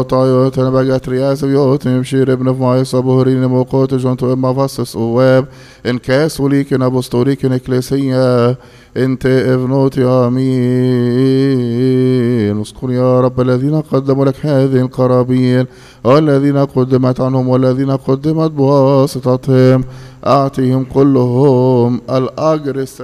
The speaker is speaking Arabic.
طايوت نبقت رياس بيوت مشير ابن فماي صبورين موقوت جنتو اما فاسس اواب ان كاسوليك نبستوريك نكليسية انت ابنوت امين. اذكر يا رب الذين قدموا لك هذه القرابين والذين قدمت عنهم والذين قدمت بواسطتهم اعطيهم كلهم الاجر